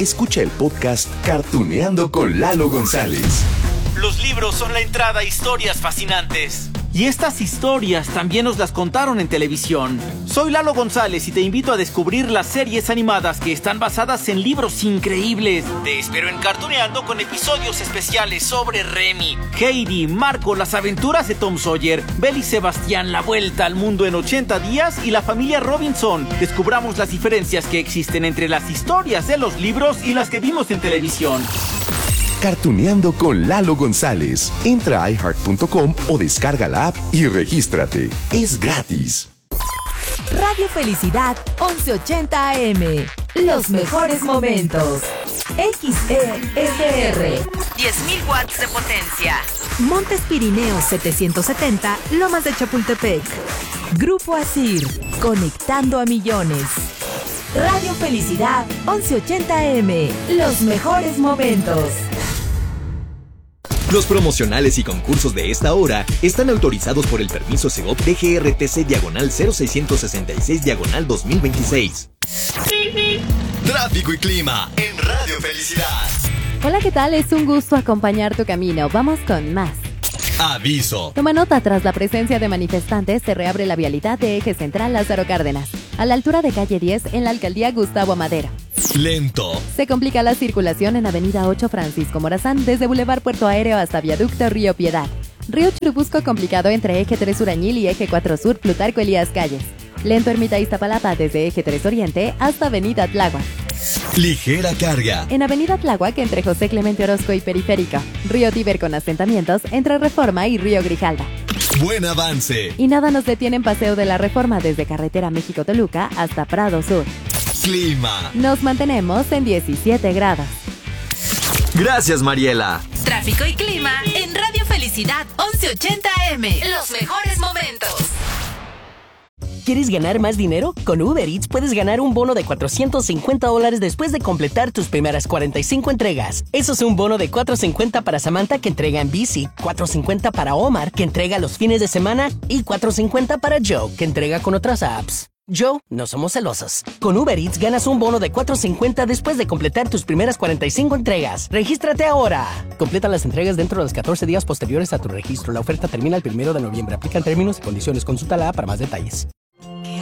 escucha el podcast Cartuneando con Lalo González. Los libros son la entrada a historias fascinantes. Y estas historias también nos las contaron en televisión. Soy Lalo González y te invito a descubrir las series animadas que están basadas en libros increíbles. Te espero en Cartuneando con episodios especiales sobre Remy, Heidi, Marco, las aventuras de Tom Sawyer, Belle y Sebastián, la vuelta al mundo en 80 días y la familia Robinson. Descubramos las diferencias que existen entre las historias de los libros y las que vimos en televisión. Cartuneando con Lalo González. Entra a iHeart.com o descarga la app y regístrate. Es gratis. Radio Felicidad 1180 AM. Los mejores momentos. XESR. 10.000 watts de potencia. Montes Pirineos 770, Lomas de Chapultepec. Grupo Asir. Conectando a millones. Radio Felicidad 1180 AM. Los mejores momentos. Los promocionales y concursos de esta hora están autorizados por el permiso Segov DGRTC/00666/2026. Tráfico y clima en Radio Felicidad. Hola, ¿qué tal? Es un gusto acompañar tu camino. Vamos con más. Aviso. Toma nota, tras la presencia de manifestantes se reabre la vialidad de Eje Central Lázaro Cárdenas, a la altura de calle 10 en la alcaldía Gustavo Amadero. Lento. Se complica la circulación en avenida 8 Francisco Morazán desde Boulevard Puerto Aéreo hasta Viaducto Río Piedad. Río Churubusco complicado entre Eje 3 Urañil y Eje 4 Sur Plutarco Elías Calles. Lento Ermita Iztapalapa desde Eje 3 Oriente hasta Avenida Tláhuac. Ligera carga. En Avenida Tláhuac entre José Clemente Orozco y Periférico. Río Tíber con asentamientos entre Reforma y Río Grijalda. Buen avance. Y nada nos detiene en Paseo de la Reforma desde Carretera México-Toluca hasta Prado Sur. Clima. Nos mantenemos en 17 grados. Gracias, Mariela. Tráfico y clima en Radio Felicidad 1180 AM. Los mejores momentos. ¿Quieres ganar más dinero? Con Uber Eats puedes ganar un bono de $450 después de completar tus primeras 45 entregas. Eso es un bono de $450 para Samantha, que entrega en bici, $450 para Omar, que entrega los fines de semana, y $450 para Joe, que entrega con otras apps. Joe, no somos celosos. Con Uber Eats ganas un bono de $450 después de completar tus primeras 45 entregas. ¡Regístrate ahora! Completa las entregas dentro de los 14 días posteriores a tu registro. La oferta termina el 1 de noviembre. Aplican términos y condiciones. Consulta la app para más detalles.